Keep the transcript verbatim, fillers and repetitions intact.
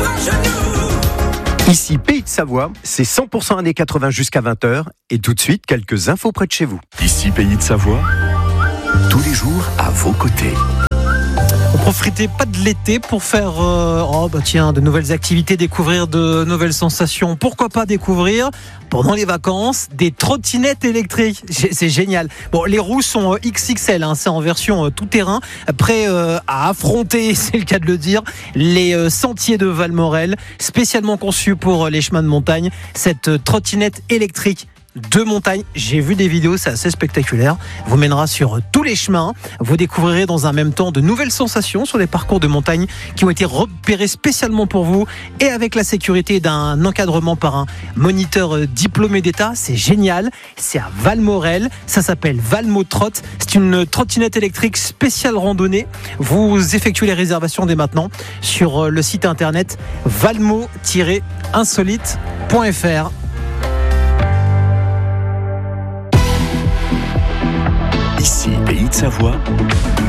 Ici Pays de Savoie, c'est cent pour cent années quatre-vingts jusqu'à vingt heures. Et tout de suite, quelques infos près de chez vous. Ici Pays de Savoie, tous les jours à vos côtés. On profitait pas de l'été pour faire euh, oh bah tiens, de nouvelles activités, découvrir de nouvelles sensations. Pourquoi pas découvrir pendant les vacances des trottinettes électriques. C'est génial. Bon, les roues sont X X L, hein, c'est en version euh, tout terrain, prêt euh, à affronter, c'est le cas de le dire, les euh, sentiers de Valmorel, spécialement conçus pour euh, les chemins de montagne. Cette euh, trottinette électrique de montagne, j'ai vu des vidéos, c'est assez spectaculaire, vous mènera sur tous les chemins. Vous découvrirez dans un même temps de nouvelles sensations sur les parcours de montagne qui ont été repérés spécialement pour vous et avec la sécurité d'un encadrement par un moniteur diplômé d'État. C'est génial, c'est à Valmorel, ça s'appelle Valmotrot, c'est une trottinette électrique spéciale randonnée. Vous effectuez les réservations dès maintenant sur le site internet valmo tiret insolite point f r. Ici Pays de Savoie,